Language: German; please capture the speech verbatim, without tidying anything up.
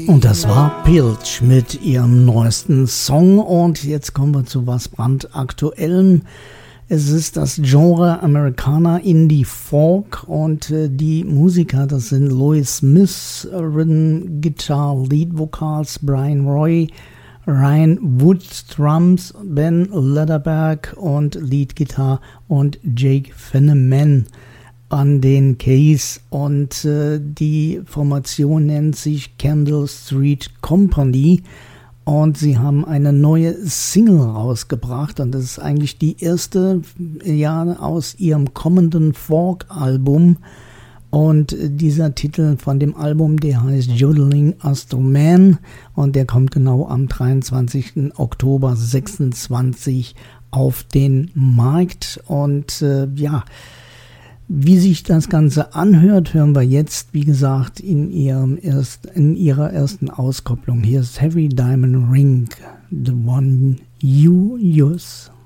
Und das war Pilch mit ihrem neuesten Song. Und jetzt kommen wir zu was brandaktuellem. Es ist das Genre Americana Indie Folk und äh, die Musiker, das sind Louis Smith, Rhythm Guitar, Lead Vocals, Brian Roy, Ryan Wood Drums, Ben Lederberg und Lead Guitar und Jake Fenneman an den Keys. Und äh, die Formation nennt sich Candle Street Company. Und sie haben eine neue Single rausgebracht und das ist eigentlich die erste ja, aus ihrem kommenden Folk-Album. Und dieser Titel von dem Album, der heißt Jodeling Astro Man und der kommt genau am dreiundzwanzigsten Oktober sechsundzwanzig auf den Markt. Und äh, ja, wie sich das Ganze anhört, hören wir jetzt, wie gesagt, in, ihrem erst, in ihrer ersten Auskopplung. Hier ist Heavy Diamond Ring, the one you use.